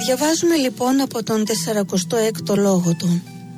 Διαβάζουμε λοιπόν από τον 46ο λόγο του.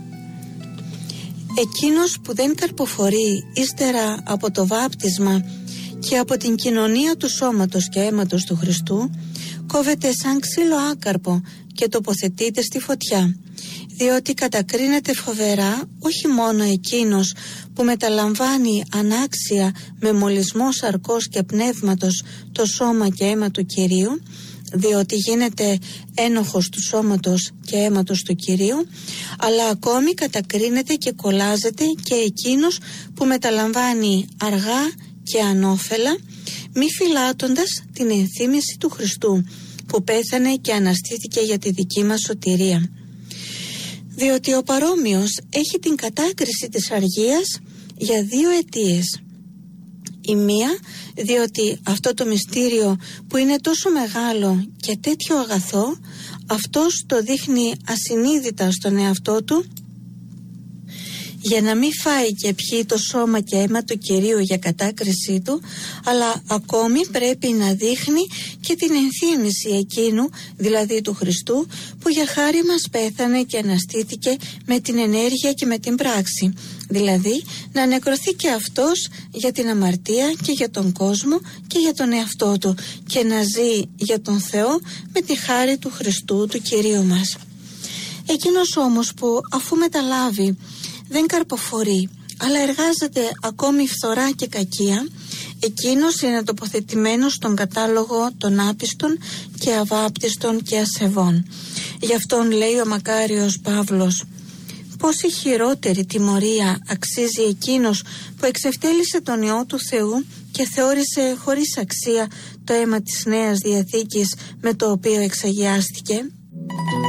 Εκείνος που δεν καρποφορεί ύστερα από το βάπτισμα και από την κοινωνία του σώματος και αίματος του Χριστού, κόβεται σαν ξύλο άκαρπο και τοποθετείται στη φωτιά, διότι κατακρίνεται φοβερά όχι μόνο εκείνος που μεταλαμβάνει ανάξια με μολυσμό σαρκός και πνεύματος το σώμα και αίμα του Κυρίου, διότι γίνεται ένοχος του σώματος και αίματος του Κυρίου, αλλά ακόμη κατακρίνεται και κολλάζεται και εκείνος που μεταλαμβάνει αργά και ανώφελα, μη φυλάτοντας την ενθύμηση του Χριστού, που πέθανε και αναστήθηκε για τη δική μας σωτηρία. Διότι ο παρόμοιος έχει την κατάκριση της αργίας για δύο αιτίες. Η μία, διότι αυτό το μυστήριο που είναι τόσο μεγάλο και τέτοιο αγαθό, αυτός το δείχνει ασυνείδητα στον εαυτό του, για να μην φάει και πιει το σώμα και αίμα του Κυρίου για κατάκρισή του, αλλά ακόμη πρέπει να δείχνει και την ενθύμηση εκείνου, δηλαδή του Χριστού, που για χάρη μας πέθανε και αναστήθηκε με την ενέργεια και με την πράξη, δηλαδή να νεκρωθεί και αυτός για την αμαρτία και για τον κόσμο και για τον εαυτό του, και να ζει για τον Θεό με τη χάρη του Χριστού, του Κυρίου μας. Εκείνος όμως που αφού μεταλάβει δεν καρποφορεί, αλλά εργάζεται ακόμη φθορά και κακία, εκείνος είναι τοποθετημένος στον κατάλογο των άπιστων και αβάπτιστων και ασεβών. Γι' αυτόν λέει ο μακάριος Παύλος: πόση χειρότερη τιμωρία αξίζει εκείνος που εξευτέλισε τον Υιό του Θεού και θεώρησε χωρίς αξία το αίμα της Νέας Διαθήκης με το οποίο εξαγιάστηκε.